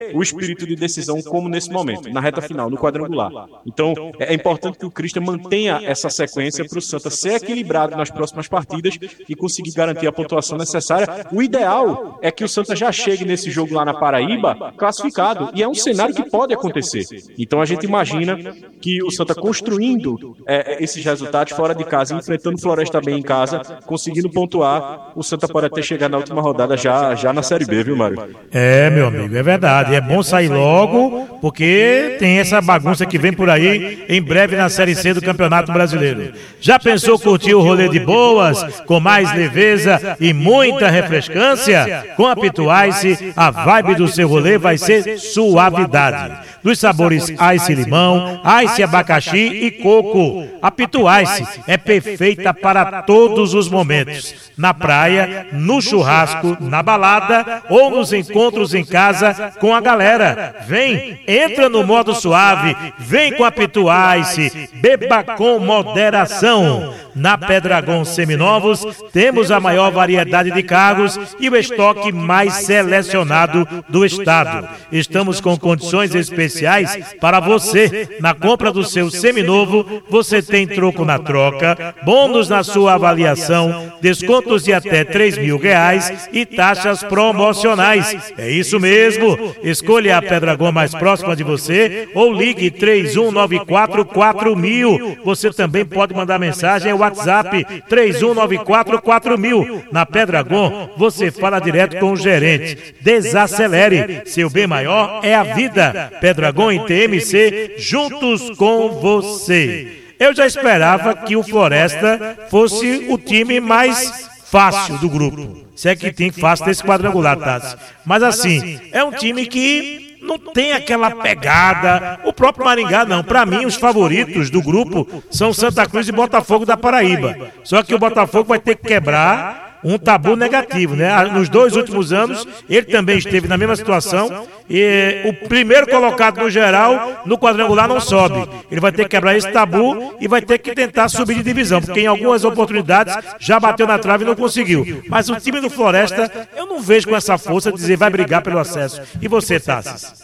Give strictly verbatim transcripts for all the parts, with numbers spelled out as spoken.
o espírito de decisão como nesse momento, na reta final, no quadrangular. Então, é importante que o Christian mantenha essa sequência para o Santa ser equilibrado nas próximas partidas e conseguir garantir a pontuação necessária. O ideal é que o Santa já chegue nesse jogo lá na Paraíba classificado, e é um cenário que pode acontecer. Então, a gente imagina que o Santa construindo é, esses resultados fora de casa, enfrentando o Floresta bem em casa, conseguindo pontuar, o Santa pode até chegar na última rodada já, já na Série B, viu, Mário? É, meu amigo, é verdade. É bom sair logo, porque tem essa bagunça que vem por aí em breve na Série C do Campeonato Brasileiro. Já pensou curtir o rolê de boas, com mais leveza e muita refrescância? Com a Pitu Ice, a vibe do seu rolê vai ser suavidade. Dos sabores Ice Limão, Ice Abacaxi e Coco. A Pitu Ice é perfeita para todos os momentos. Na praia, no churrasco, na balada ou nos encontros em casa com a galera. Vem, entra no modo suave, vem com a Pitu Ice, beba com moderação. Na Pedragon Seminovos, temos a maior variedade de carros e o estoque mais selecionado do estado. Estamos com condições especiais para você. Na compra do seu seminovo, você tem troco na troca, bônus na sua avaliação, descontos de até três mil reais e taxas promocionais. É isso mesmo. Escolha a Pedragon mais próxima de você ou ligue três um nove quatro quatro mil. Você também pode mandar mensagem ao WhatsApp três um nove quatro quatro mil. Na Pedragon, você fala direto com o gerente. Desacelere. Seu bem maior é a vida. Pedragon e T M C juntos com você. Eu já esperava que o Floresta fosse o time mais fácil do grupo. Se é que tem fácil desse quadrangular, Tassi. Mas assim, é um time que não tem aquela pegada. O próprio Maringá não. Para mim, os favoritos do grupo são Santa Cruz e Botafogo da Paraíba. Só que o Botafogo vai ter que quebrar um tabu negativo, né? Nos dois últimos anos, ele também esteve na mesma situação e o primeiro colocado no geral, no quadrangular, não sobe. Ele vai ter que quebrar esse tabu e vai ter que tentar subir de divisão, porque em algumas oportunidades já bateu na trave e não conseguiu. Mas o time do Floresta, eu não vejo com essa força dizer vai brigar pelo acesso. E você, Tassis?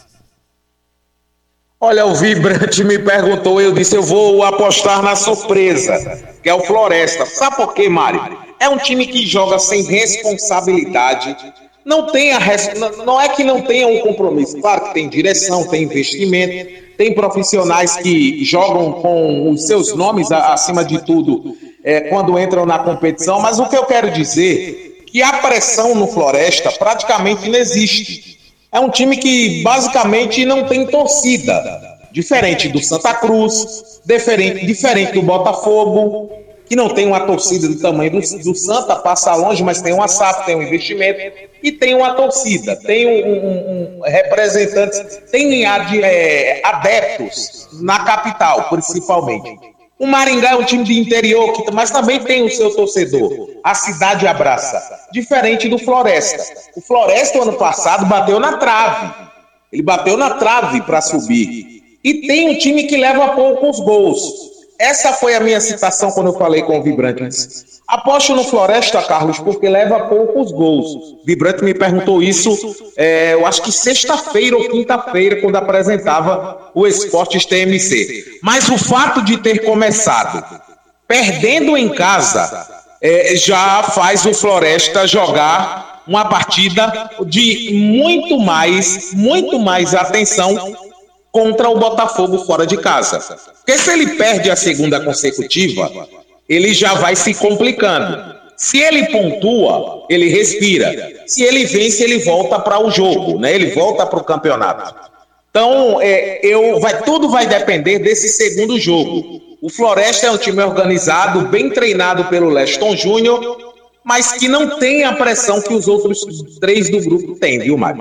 Olha, o Vibrante me perguntou, eu disse, eu vou apostar na surpresa, que é o Floresta. Sabe por quê, Mário? É um time que joga sem responsabilidade, não, tem a res... não é que não tenha um compromisso, claro que tem direção, tem investimento, tem profissionais que jogam com os seus nomes acima de tudo é, quando entram na competição, mas o que eu quero dizer é que a pressão no Floresta praticamente não existe. É um time que basicamente não tem torcida, diferente do Santa Cruz, diferente, diferente do Botafogo, que não tem uma torcida do tamanho do, do Santa, passa longe, mas tem uma S A F, tem um investimento e tem uma torcida, tem um, um, um representante, tem é, adeptos na capital, principalmente. O Maringá é um time de interior, que, mas também tem o seu torcedor. A cidade abraça. Diferente do Floresta. O Floresta, ano passado, bateu na trave. Ele bateu na trave para subir. E tem um time que leva poucos gols. Essa foi a minha citação quando eu falei com o Vibrante. Aposto no Floresta, Carlos, porque leva poucos gols. Vibrante me perguntou isso, é, eu acho que sexta-feira ou quinta-feira, quando apresentava o Esportes T M C. Mas o fato de ter começado perdendo em casa é, já faz o Floresta jogar uma partida de muito mais, muito mais atenção contra o Botafogo fora de casa. Porque se ele perde a segunda consecutiva, ele já vai se complicando. Se ele pontua, ele respira. Se ele vence, ele volta para o jogo, né? Ele volta para o campeonato. Então, é, eu, vai, tudo vai depender desse segundo jogo. O Floresta é um time organizado, bem treinado pelo Leston Júnior, mas que não tem a pressão que os outros três do grupo têm, viu, Mário?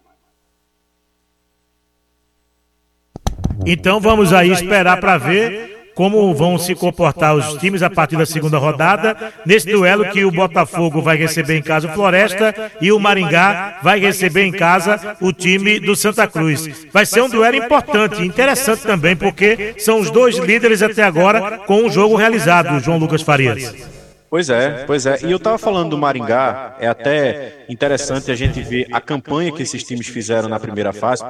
Então vamos aí esperar para ver como vão se comportar os times a partir da segunda rodada, nesse duelo que o Botafogo vai receber em casa o Floresta e o Maringá vai receber em casa o time do Santa Cruz. Vai ser um duelo importante, interessante também, porque são os dois líderes até agora com o jogo realizado, João Lucas Farias. Pois é, pois é. E eu estava falando do Maringá, é até interessante a gente ver a campanha que esses times fizeram na primeira fase,